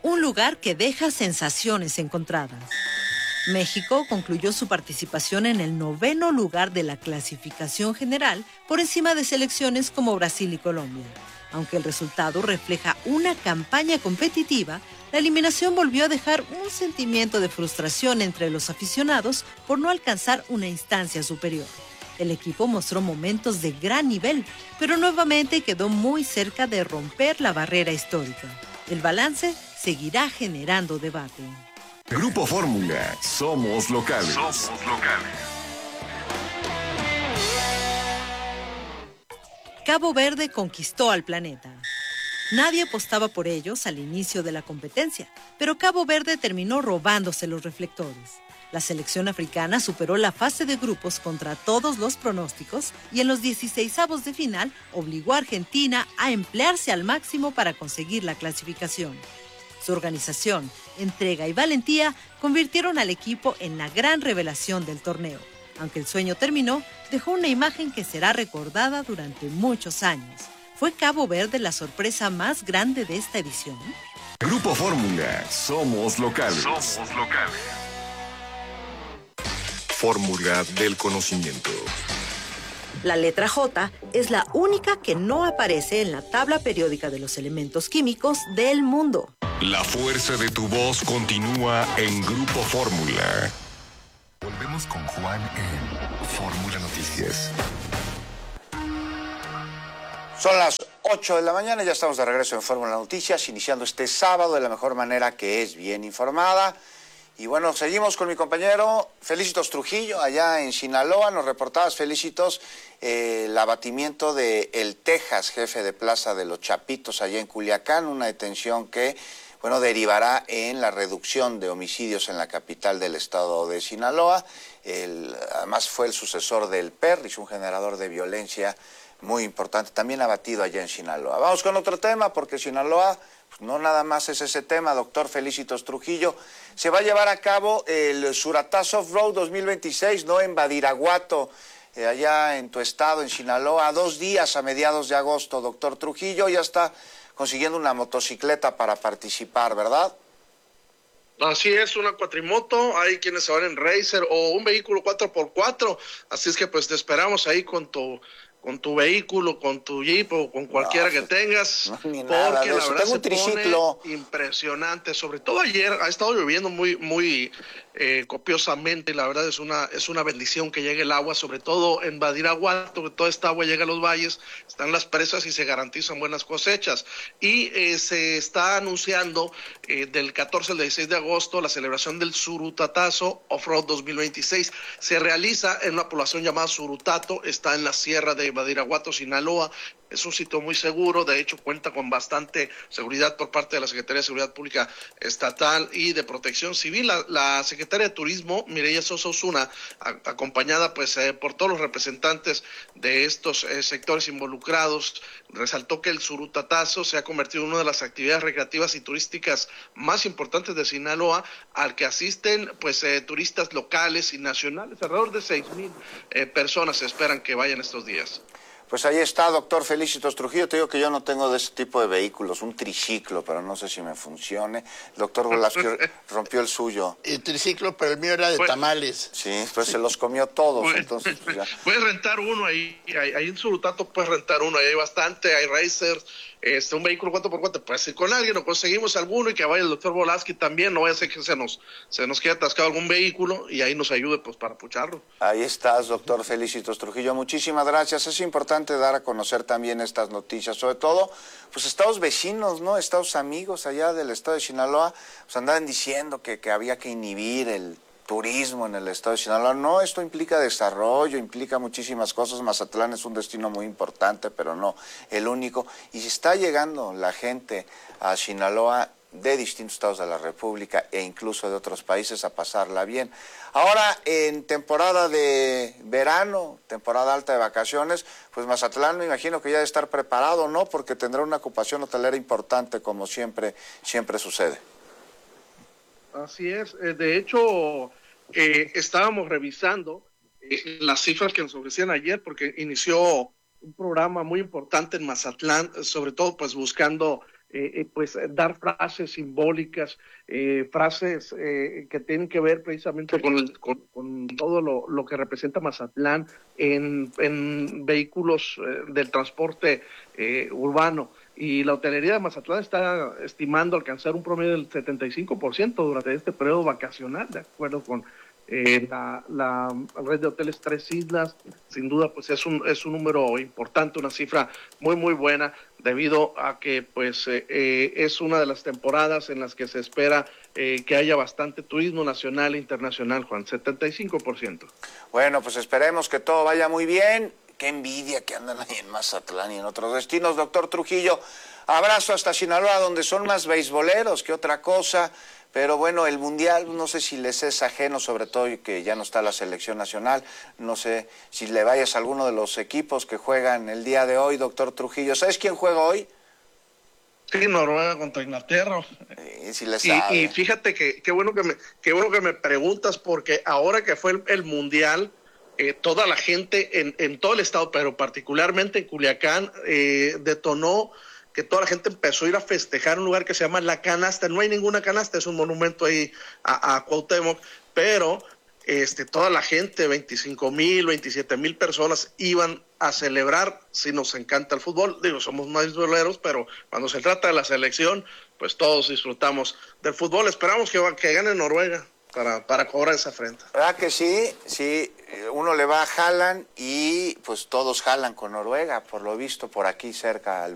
un lugar que deja sensaciones encontradas. México concluyó su participación en el 9º lugar de la clasificación general, por encima de selecciones como Brasil y Colombia. Aunque el resultado refleja una campaña competitiva, la eliminación volvió a dejar un sentimiento de frustración entre los aficionados por no alcanzar una instancia superior. El equipo mostró momentos de gran nivel, pero nuevamente quedó muy cerca de romper la barrera histórica. El balance seguirá generando debate. Grupo Fórmula, somos locales. Somos locales. Cabo Verde conquistó al planeta. Nadie apostaba por ellos al inicio de la competencia, pero Cabo Verde terminó robándose los reflectores. La selección africana superó la fase de grupos contra todos los pronósticos y en los 16avos de final obligó a Argentina a emplearse al máximo para conseguir la clasificación. Su organización, entrega y valentía convirtieron al equipo en la gran revelación del torneo. Aunque el sueño terminó, dejó una imagen que será recordada durante muchos años. ¿Fue Cabo Verde la sorpresa más grande de esta edición? Grupo Fórmula, somos locales. Somos locales. Fórmula del conocimiento. La letra J es la única que no aparece en la tabla periódica de los elementos químicos del mundo. La fuerza de tu voz continúa en Grupo Fórmula. Volvemos con Juan en Fórmula Noticias. Son las 8 de la mañana, ya estamos de regreso en Fórmula Noticias, iniciando este sábado de la mejor manera, que es bien informada. Y bueno, seguimos con mi compañero Felicitos Trujillo, allá en Sinaloa. Nos reportabas, Felicitos, el abatimiento de el Texas, jefe de plaza de los Chapitos, allá en Culiacán, una detención que, bueno, derivará en la reducción de homicidios en la capital del estado de Sinaloa. Además fue el sucesor del Perris, un generador de violencia muy importante, también abatido allá en Sinaloa. Vamos con otro tema, porque Sinaloa, pues no nada más es ese tema, doctor Felicitos Trujillo. Se va a llevar a cabo el Suratazo Off-Road 2026, ¿no? En Badiraguato, allá en tu estado, en Sinaloa, 2 días a mediados de agosto, doctor Trujillo. Ya está consiguiendo una motocicleta para participar, ¿verdad? Así es, una cuatrimoto, hay quienes se van en Racer o un vehículo 4x4, así es que pues te esperamos ahí con tu vehículo, con tu Jeep o con cualquiera que tengas, ni nada porque de la eso. verdad Tengo un triciclo impresionante, sobre todo ayer ha estado lloviendo muy copiosamente, y la verdad es una bendición que llegue el agua, sobre todo en Badiraguato, que toda esta agua llega a los valles, están las presas y se garantizan buenas cosechas. Y se está anunciando del 14 al 16 de agosto la celebración del Surutatazo Off-Road 2026. Se realiza en una población llamada Surutato, está en la sierra de Badiraguato, Sinaloa. Es un sitio muy seguro, de hecho cuenta con bastante seguridad por parte de la Secretaría de Seguridad Pública Estatal y de Protección Civil. La Secretaria de Turismo, Mireya Sosa Osuna, acompañada pues por todos los representantes de estos sectores involucrados, resaltó que el Surutatazo se ha convertido en una de las actividades recreativas y turísticas más importantes de Sinaloa, al que asisten pues turistas locales y nacionales. Alrededor de 6,000 personas se esperan que vayan estos días. Pues ahí está, doctor Felicitos Trujillo. Te digo que yo no tengo de ese tipo de vehículos, un triciclo, pero no sé si me funcione. El doctor Velázquez rompió el suyo. El triciclo, pero el mío era de tamales. Sí, pues se los comió todos, entonces pues ya. Puedes rentar uno ahí en Surutato, puedes rentar uno, ahí hay bastante, hay racers, un vehículo 4x4, puedes ir con alguien o conseguimos alguno y que vaya el doctor Velázquez también, no vaya a ser que se nos quede atascado algún vehículo y ahí nos ayude pues para pucharlo. Ahí estás, doctor Felicitos Trujillo, muchísimas gracias. Es importante dar a conocer también estas noticias, sobre todo pues estados vecinos, ¿no? Estados amigos allá del estado de Sinaloa, pues andaban diciendo que había que inhibir el turismo en el estado de Sinaloa. No, esto implica desarrollo, implica muchísimas cosas. Mazatlán es un destino muy importante, pero no el único. Y si está llegando la gente a Sinaloa de distintos estados de la República e incluso de otros países a pasarla bien. Ahora, en temporada de verano, temporada alta de vacaciones, pues Mazatlán me imagino que ya debe estar preparado, ¿no? Porque tendrá una ocupación hotelera importante, como siempre sucede. Así es, de hecho estábamos revisando las cifras que nos ofrecían ayer porque inició un programa muy importante en Mazatlán, sobre todo pues buscando pues dar frases simbólicas, frases que tienen que ver precisamente con todo lo que representa Mazatlán en vehículos del transporte urbano. Y la hotelería de Mazatlán está estimando alcanzar un promedio del 75% durante este periodo vacacional, de acuerdo con la red de hoteles Tres Islas. Sin duda pues es un número importante, una cifra muy muy buena, debido a que pues es una de las temporadas en las que se espera que haya bastante turismo nacional e internacional, Juan, 75%. Bueno, pues esperemos que todo vaya muy bien. Qué envidia que andan ahí en Mazatlán y en otros destinos. Doctor Trujillo, abrazo hasta Sinaloa, donde son más beisboleros que otra cosa. Pero bueno, el Mundial, no sé si les es ajeno, sobre todo que ya no está la selección nacional. No sé si le vayas a alguno de los equipos que juegan el día de hoy, doctor Trujillo. ¿Sabes quién juega hoy? Sí, Noruega contra Inglaterra. Sí le sabe. Y fíjate que qué bueno que me preguntas, porque ahora que fue el Mundial, toda la gente en todo el estado, pero particularmente en Culiacán, detonó que toda la gente empezó a ir a festejar un lugar que se llama La Canasta. No hay ninguna canasta, es un monumento ahí a Cuauhtémoc, pero toda la gente, 25,000, 27,000 personas iban a celebrar. Si nos encanta el fútbol, digo, somos más boleros, pero cuando se trata de la selección, pues todos disfrutamos del fútbol. Esperamos que gane Noruega para cobrar esa afrenta. ¿Verdad que sí? Sí, uno le va a Haaland y pues todos jalan con Noruega, por lo visto por aquí cerca al